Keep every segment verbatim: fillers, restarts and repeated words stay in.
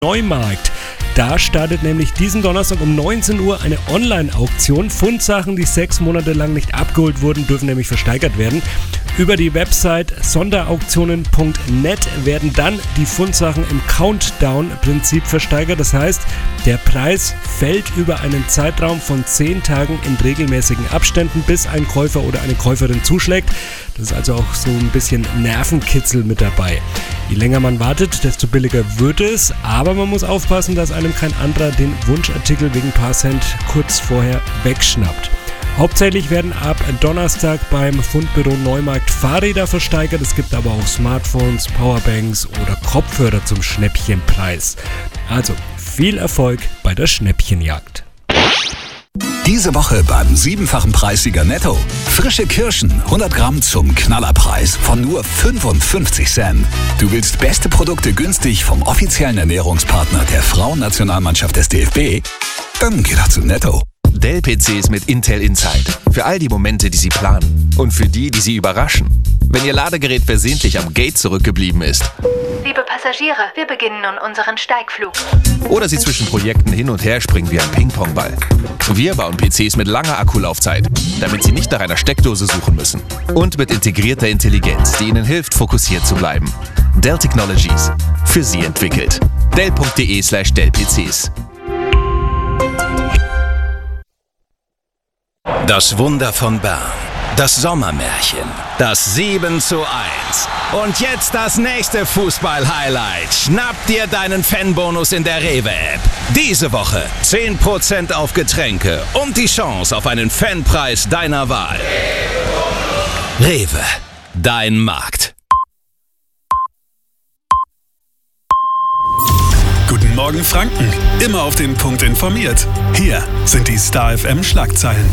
Neumarkt. Da startet nämlich diesen Donnerstag um neunzehn Uhr eine Online-Auktion. Fundsachen, die sechs Monate lang nicht abgeholt wurden, dürfen nämlich versteigert werden. Über die Website sonderauktionen punkt net werden dann die Fundsachen im Countdown-Prinzip versteigert. Das heißt, der Preis fällt über einen Zeitraum von zehn Tagen in regelmäßigen Abständen, bis ein Käufer oder eine Käuferin zuschlägt. Das ist also auch so ein bisschen Nervenkitzel mit dabei. Je länger man wartet, desto billiger wird es, aber man muss aufpassen, dass einem kein anderer den Wunschartikel wegen ein paar Cent kurz vorher wegschnappt. Hauptsächlich werden ab Donnerstag beim Fundbüro Neumarkt Fahrräder versteigert. Es gibt aber auch Smartphones, Powerbanks oder Kopfhörer zum Schnäppchenpreis. Also viel Erfolg bei der Schnäppchenjagd. Diese Woche beim siebenfachen Preissieger Netto. Frische Kirschen, hundert Gramm zum Knallerpreis von nur fünfundfünfzig Cent. Du willst beste Produkte günstig vom offiziellen Ernährungspartner der Frauennationalmannschaft des D F B? Dann geh doch zu Netto. Dell-P Cs mit Intel Inside. Für all die Momente, die Sie planen. Und für die, die Sie überraschen. Wenn Ihr Ladegerät versehentlich am Gate zurückgeblieben ist. Liebe Passagiere, wir beginnen nun unseren Steigflug. Oder Sie zwischen Projekten hin und her springen wie ein Ping-Pong-Ball. Wir bauen P Cs mit langer Akkulaufzeit, damit Sie nicht nach einer Steckdose suchen müssen. Und mit integrierter Intelligenz, die Ihnen hilft, fokussiert zu bleiben. Dell Technologies. Für Sie entwickelt. Dell punkt de slash Dell P Cs. Das Wunder von Bern. Das Sommermärchen. Das sieben zu eins. Und jetzt das nächste Fußball-Highlight. Schnapp dir deinen Fanbonus in der Rewe-App. Diese Woche zehn Prozent auf Getränke und die Chance auf einen Fanpreis deiner Wahl. Rewe, dein Markt. Guten Morgen Franken. Immer auf den Punkt informiert. Hier sind die Star F M Schlagzeilen.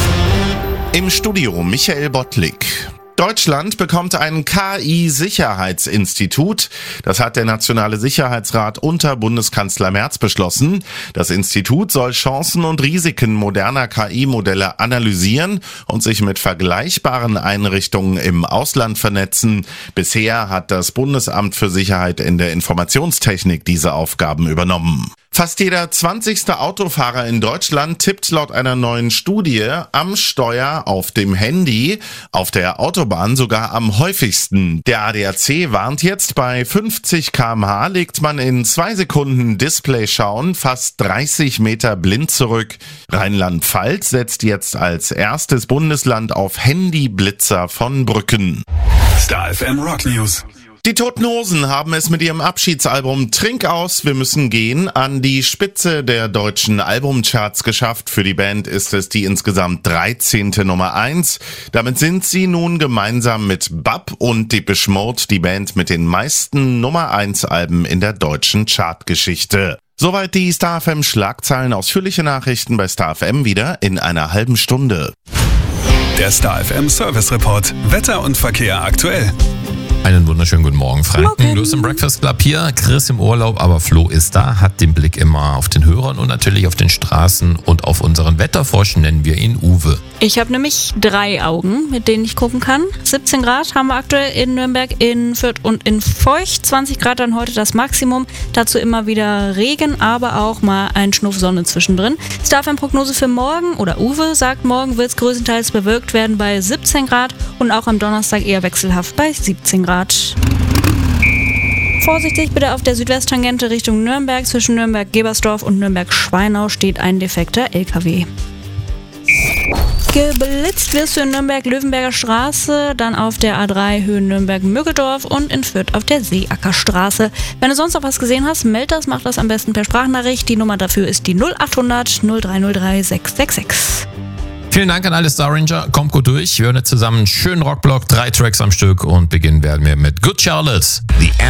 Im Studio Michael Bottlik. Deutschland bekommt ein K I-Sicherheitsinstitut. Das hat der Nationale Sicherheitsrat unter Bundeskanzler Merz beschlossen. Das Institut soll Chancen und Risiken moderner K I-Modelle analysieren und sich mit vergleichbaren Einrichtungen im Ausland vernetzen. Bisher hat das Bundesamt für Sicherheit in der Informationstechnik diese Aufgaben übernommen. Fast jeder zwanzigste Autofahrer in Deutschland tippt laut einer neuen Studie am Steuer auf dem Handy, auf der Autobahn sogar am häufigsten. Der A D A C warnt jetzt, bei fünfzig Kilometer pro Stunde legt man in zwei Sekunden Display schauen fast dreißig Meter blind zurück. Rheinland-Pfalz setzt jetzt als erstes Bundesland auf Handyblitzer von Brücken. Star F M Rock News. Die Toten Hosen haben es mit ihrem Abschiedsalbum Trink aus, wir müssen gehen an die Spitze der deutschen Albumcharts geschafft. Für die Band ist es die insgesamt dreizehnte Nummer eins. Damit sind sie nun gemeinsam mit B A P und Depeche Mode die Band mit den meisten Nummer eins Alben in der deutschen Chartgeschichte. Soweit die Star F M Schlagzeilen. Ausführliche Nachrichten bei Star F M wieder in einer halben Stunde. Der Star F M Service Report. Wetter und Verkehr aktuell. Einen wunderschönen guten Morgen, Franken. Morgen. Du bist im Breakfast Club hier, Chris im Urlaub, aber Flo ist da, hat den Blick immer auf den Hörern und natürlich auf den Straßen und auf unseren Wetterfrosch, nennen wir ihn Uwe. Ich habe nämlich drei Augen, mit denen ich gucken kann. siebzehn Grad haben wir aktuell in Nürnberg, in Fürth und in Feucht. zwanzig Grad dann heute das Maximum. Dazu immer wieder Regen, aber auch mal ein Schnuff Sonne zwischendrin. Star F M Prognose für morgen, oder Uwe sagt, morgen wird es größtenteils bewölkt werden bei siebzehn Grad und auch am Donnerstag eher wechselhaft bei siebzehn Grad. Vorsichtig bitte auf der Südwesttangente Richtung Nürnberg. Zwischen Nürnberg-Gebersdorf und Nürnberg-Schweinau steht ein defekter L K W. Geblitzt wirst du in Nürnberg-Löwenberger Straße, dann auf der A drei Höhe Nürnberg-Mögeldorf und in Fürth auf der Seeackerstraße. Wenn du sonst noch was gesehen hast, meld das, mach das am besten per Sprachnachricht. Die Nummer dafür ist die null acht hundert null drei null drei sechs sechs sechs. Vielen Dank an alle Star Ranger, kommt gut durch. Wir hören jetzt zusammen einen schönen Rockblock, drei Tracks am Stück und beginnen werden wir mit Good Charlotte. The